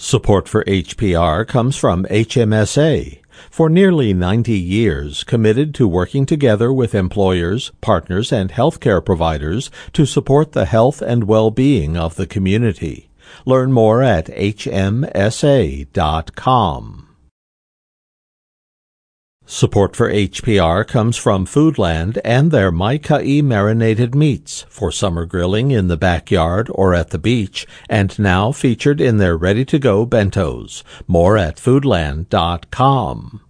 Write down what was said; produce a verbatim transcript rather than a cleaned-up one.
Support for H P R comes from H M S A. For nearly ninety years, committed to working together with employers, partners, and healthcare providers to support the health and well-being of the community. Learn more at H M S A dot com. Support for H P R comes from Foodland and their Mai Kai marinated meats for summer grilling in the backyard or at the beach, and now featured in their ready-to-go bentos. More at Foodland dot com.